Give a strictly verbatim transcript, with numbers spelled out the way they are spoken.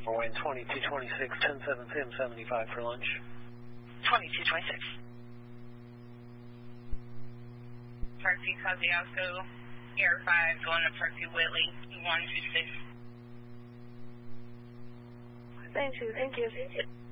wind twenty-two twenty-six, ten seven, Sam seventy-five for lunch. twenty-two twenty-six. Taxi Kosciuszko, Air five, going to Taxi Whitley, two one two six. Thank you, thank you.